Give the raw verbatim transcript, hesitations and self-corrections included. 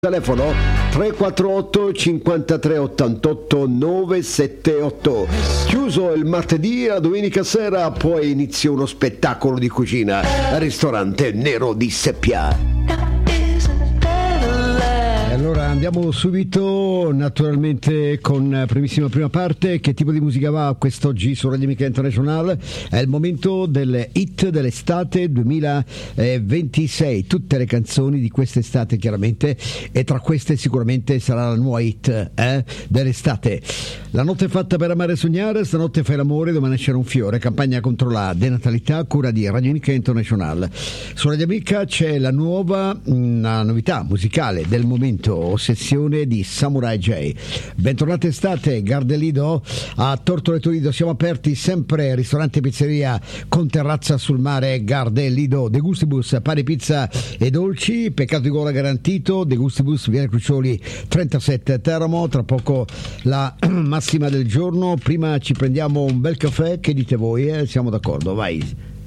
Telefono tre quattro otto cinquantatré ottantotto novecentosettantotto. Chiuso il martedì, la domenica sera poi inizia uno spettacolo di cucina al ristorante Nero di Seppia. Allora andiamo subito naturalmente con primissima prima parte. Che tipo di musica va quest'oggi su Radio Amica International? È il momento delle hit dell'estate duemilaventisei, tutte le canzoni di quest'estate chiaramente, e tra queste sicuramente sarà la nuova hit eh, dell'estate. La notte è fatta per amare e sognare, stanotte fai l'amore, domani nascerà un fiore, campagna contro la denatalità, cura di Radio Amica International. Su Radio Amica c'è la nuova, una novità musicale del momento, Ossessione di Samurai J. Bentornate estate, Gardelido a Tortoreto Lido, siamo aperti sempre, ristorante e pizzeria con terrazza sul mare, Gardelido, De Gustibus, pane, pizza e dolci, peccato di gola garantito, De Gustibus, Viale Crucioli trentasette Teramo. Tra poco la massima del giorno, prima ci prendiamo un bel caffè, che dite voi? Eh? Siamo d'accordo, vai.